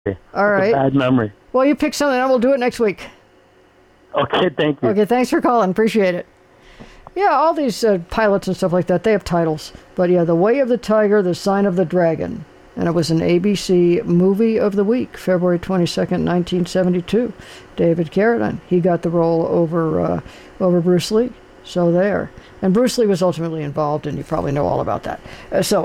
All right. Bad memory. Well, you pick something, and we'll do it next week. Okay, thank you. Okay, thanks for calling. Appreciate it. Yeah, all these pilots and stuff like that, they have titles. But yeah, The Way of the Tiger, The Sign of the Dragon. And it was an ABC Movie of the Week, February 22nd, 1972. David Carradine, he got the role over Bruce Lee. So there. And Bruce Lee was ultimately involved, and you probably know all about that. So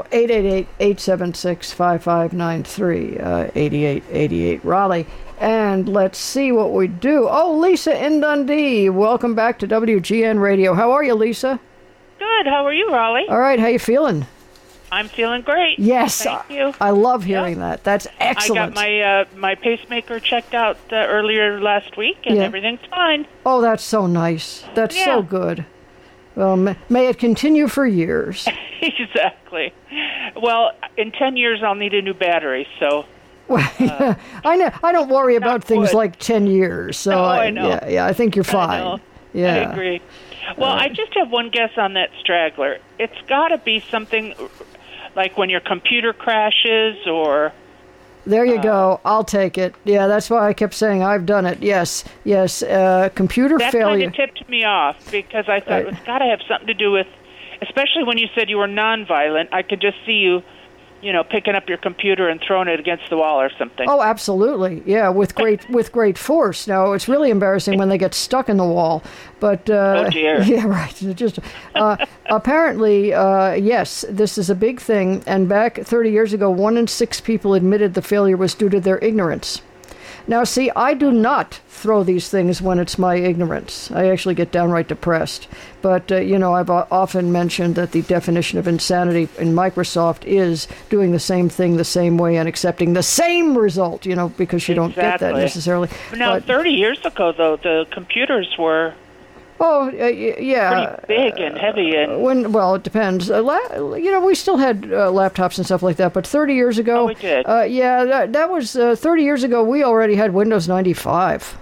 888-876-5593, 8888 Raleigh. And let's see what we do. Oh, Lisa in Dundee. Welcome back to WGN Radio. How are you, Lisa? Good. How are you, Raleigh? All right. How you feeling? I'm feeling great. Yes. Thank you. I love hearing that. That's excellent. I got my pacemaker checked out earlier last week, and everything's fine. Oh, that's so nice. That's so good. Well, may it continue for years. Exactly. Well, in 10 years, I'll need a new battery, so... I know. I don't worry about things like 10 years. So I know. Yeah, I think you're fine. I agree. Well, I just have one guess on that straggler. It's got to be something like when your computer crashes or... There you go. I'll take it. Yeah, that's why I kept saying I've done it. Yes. Computer that failure. That kind of tipped me off because I thought it's got to have something to do with, especially when you said you were nonviolent. I could just see you, picking up your computer and throwing it against the wall or something. Oh, absolutely. Yeah, with great force. Now, it's really embarrassing when they get stuck in the wall. But oh dear. Yeah, right. Just apparently, yes, this is a big thing. And back 30 years ago, 1 in 6 people admitted the failure was due to their ignorance. Now, see, I do not throw these things when it's my ignorance. I actually get downright depressed. But, I've often mentioned that the definition of insanity in Microsoft is doing the same thing the same way and accepting the same result, because you don't get that necessarily. Now, 30 years ago, though, the computers were... Oh, yeah. Pretty big and heavy. It depends. We still had laptops and stuff like that, but 30 years ago... Oh, we did. That was 30 years ago, we already had Windows 95.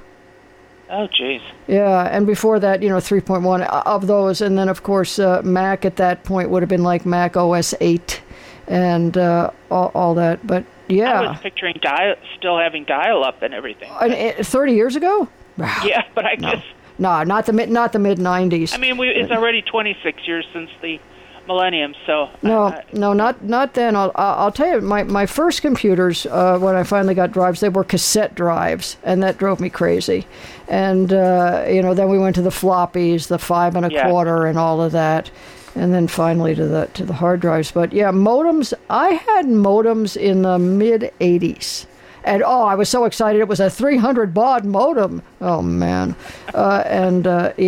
Oh, jeez. Yeah, and before that, 3.1 of those, and then, of course, Mac at that point would have been like Mac OS 8 and all that, but yeah. I was picturing still having dial-up and everything. 30 years ago? Yeah, but I guess... No, not the mid 90s. I mean, it's already 26 years since the millennium, so no, not then. I'll tell you, my first computers when I finally got drives, they were cassette drives, and that drove me crazy. And then we went to the floppies, the 5 1/4, and all of that, and then finally to the hard drives. But yeah, modems. I had modems in the mid 80s. And, I was so excited. It was a 300 baud modem. Oh, man. And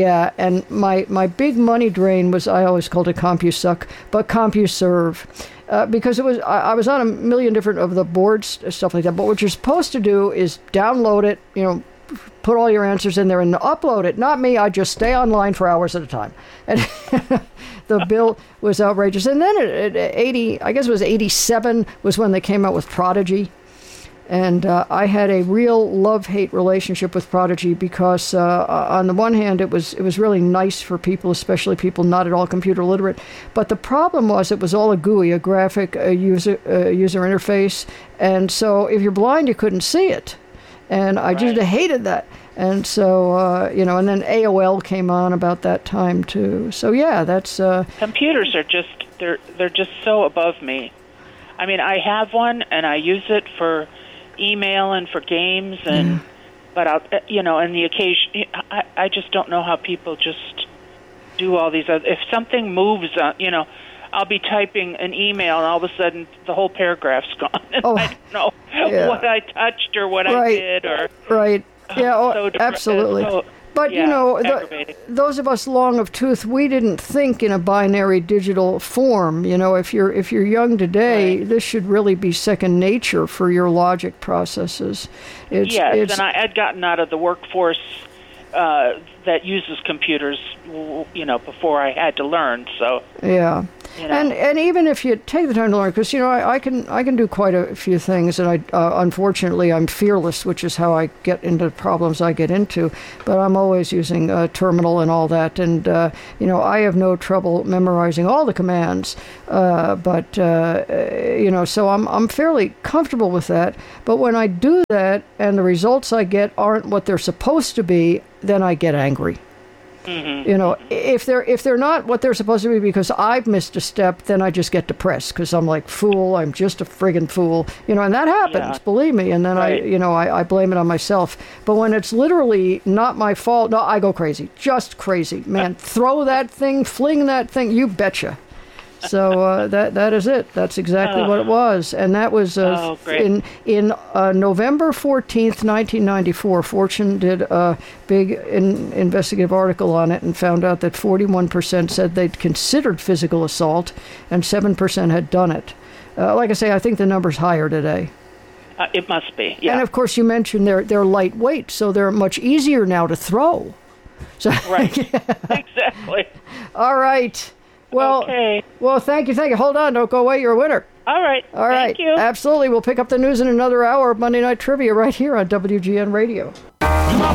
my big money drain was, I always called it CompuSuck, but CompuServe. Because I was on a million different of the boards, stuff like that. But what you're supposed to do is download it, put all your answers in there and upload it. Not me. I just stay online for hours at a time. And the bill was outrageous. And then at 80, I guess it was 87, was when they came out with Prodigy. And I had a real love-hate relationship with Prodigy because, on the one hand, it was really nice for people, especially people not at all computer literate. But the problem was it was all a GUI, a graphic user interface. And so if you're blind, you couldn't see it. And I just hated that. And so, and then AOL came on about that time, too. So, yeah, that's... Computers are they're just so above me. I mean, I have one, and I use it for... email and for games but and the occasion I just don't know how people just do all these if something moves I'll be typing an email and all of a sudden the whole paragraph's gone and I don't know what I touched or what I did or absolutely. But, those of us long of tooth, we didn't think in a binary digital form. If you're young today, this should really be second nature for your logic processes. And I'd gotten out of the workforce that uses computers, before I had to learn. So yeah. You know. And even if you take the time to learn, because I can do quite a few things, and unfortunately I'm fearless, which is how I get into the problems I get into. But I'm always using terminal and all that, and I have no trouble memorizing all the commands. So I'm fairly comfortable with that. But when I do that and the results I get aren't what they're supposed to be, then I get angry. Mm-hmm. If they're not what they're supposed to be because I've missed a step, then I just get depressed because I'm like, fool, I'm just a friggin' fool, and that happens, believe me. And then right. I blame it on myself. But when it's literally not my fault, no, I go crazy, just crazy, man. Throw that thing, fling that thing, you betcha. So that is it. That's exactly what it was, and that was in November 14th, 1994. Fortune did a big investigative article on it and found out that 41% said they'd considered physical assault, and 7% had done it. Like I say, I think the number's higher today. It must be. Yeah. And of course, you mentioned they're lightweight, so they're much easier now to throw. So, right. Exactly. All right. Well, okay. Well, thank you. Hold on, don't go away. You're a winner. All right. Thank you. Absolutely. We'll pick up the news in another hour of Monday Night Trivia right here on WGN Radio. My